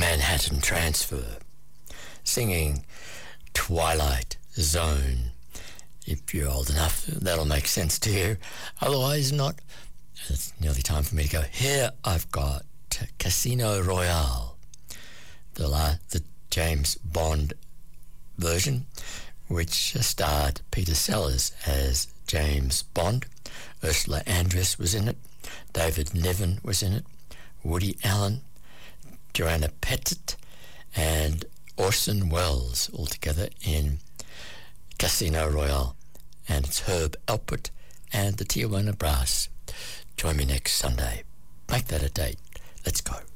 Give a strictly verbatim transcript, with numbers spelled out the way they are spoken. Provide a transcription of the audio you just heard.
Manhattan Transfer, singing Twilight Zone. If you're old enough, that'll make sense to you. Otherwise, not. It's nearly time for me to go. Here I've got Casino Royale, the, la- the James Bond version, which starred Peter Sellers as James Bond. Ursula Andress was in it. David Niven was in it. Woody Allen, Joanna Pettit, and Orson Welles all together in Casino Royale. And it's Herb Alpert and the Tijuana Brass. Join me next Sunday. Make that a date. Let's go.